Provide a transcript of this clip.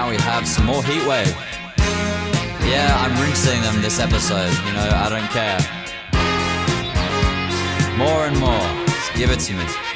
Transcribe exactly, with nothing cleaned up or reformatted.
now we have some more Heatwave. Yeah, I'm rinsing them this episode, you know, I don't care. More and more, just give it to me.